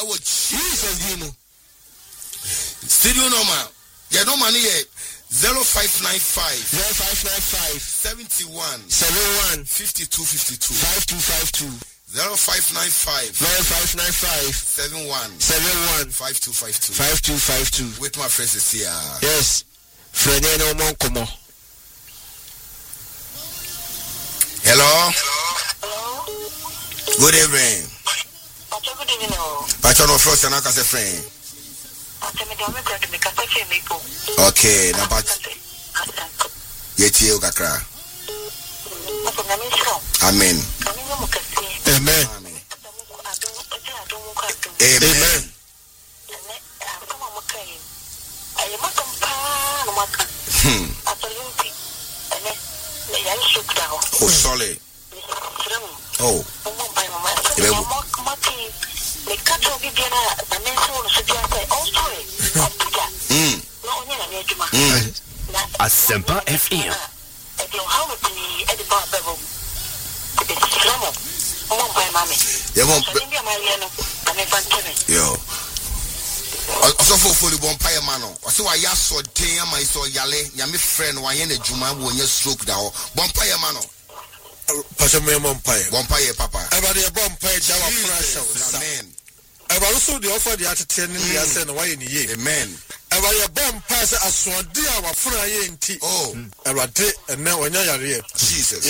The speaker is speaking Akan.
our Jesus Dimo. Studio number. Your number here 0595 71 52 0595 71 5252. With my friends is here. Yes. Friend no more come. Hello. Good evening. Good evening. Pacho no first and I can say friend. Okay, na pat. Yeti kakra. Amen. Amen. Amen. Oh, solid. Oh. Asempa FM. Yo. Also for fully bonfire mano. So I saw ten my so yale, yami friend, why in the Juma when you stroke down. Bonfire mano. Pasame bonfire. Bonfire papa. Everybody a bonfire jawa fresh. Amen. I also the offer the attending the ascent away in the year. Amen. Everybody a bomb pass as one dear our fry in tea. Oh. Everybody and now when you're here. Jesus.